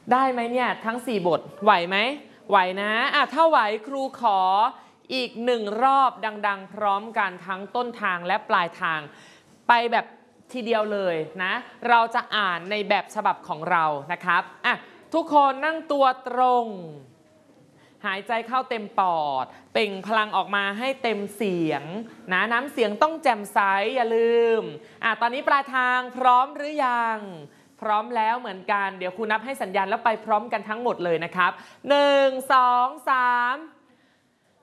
ได้ไหมเนี่ยทั้ง4บทไหวไหมไหวนะถ้าไหวครูขออีก1รอบดังๆพร้อมกันทั้งต้นทางและปลายทางไปแบบทีเดียวเลยนะเราจะอ่านในแบบฉบับของเรานะครับทุกคนนั่งตัวตรงหายใจเข้าเต็มปอดเปล่งพลังออกมาให้เต็มเสียงนะน้ำเสียงต้องแจ่มใสอย่าลืมตอนนี้ปลายทางพร้อมหรือยังพร้อมแล้วเหมือนกันเดี๋ยวครูนับให้สัญญาณแล้วไปพร้อมกันทั้งหมดเลยนะครับ1 2 3